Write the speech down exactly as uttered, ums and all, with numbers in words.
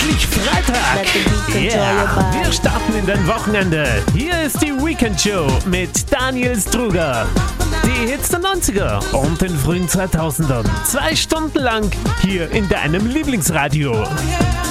endlich Freitag. Yeah, wir starten in dein Wochenende. Hier ist die Weekend Show mit Daniel Struger. Die Hits der neunziger und den frühen zweitausendern. Zwei Stunden lang hier in deinem Lieblingsradio.